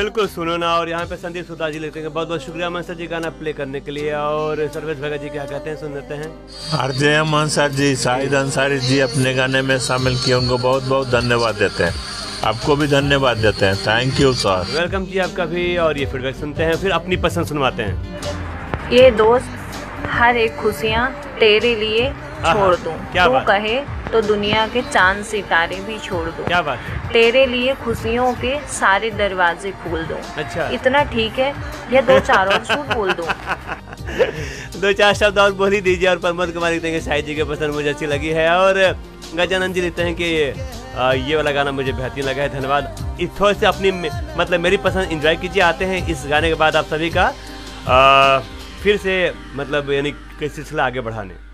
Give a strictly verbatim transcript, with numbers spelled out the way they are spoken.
बिल्कुल सुनो ना। और यहाँ पे संदीप सुधा जी लिखते हैं बहुत बहुत शुक्रिया मनसा जी गाना प्ले करने के लिए। और सर्वेश भगत जी क्या कहते हैं, सुन लेते हैं। आरजे मनसा जी, शाहिद अंसारी जी अपने गाने में शामिल किए, उनको बहुत बहुत धन्यवाद देते हैं। आपको भी धन्यवाद देते हैं, थैंक यू सर। वेलकम जी आपका भी। और ये फीडबैक सुनते हैं, फिर अपनी पसंद सुनवाते हैं। ये दोस्त हर एक खुशियाँ तेरे लिए छोड़ दूं, तू कहे तो दुनिया के चांद सितारे भी छोड़ दूं। क्या बात, तेरे लिए खुशियों के सारे दरवाजे खोल दूं। अच्छा, इतना ठीक है, या दो चार और सूट बोल दूं। दो चार शब्द और बोल ही दीजिए। और प्रमोद कुमार लिखते हैं कि शाहिद जी की पसंद मुझे अच्छी लगी है। और गजानंद जी लिखते हैं कि आ, ये वाला गाना मुझे बेहतरीन लगा है, धन्यवाद। इस थोड़े से अपनी मतलब मेरी पसंद एंजॉय कीजिए। आते हैं इस गाने के बाद आप सभी का आ, फिर से मतलब यानी सिलसिला आगे बढ़ाने।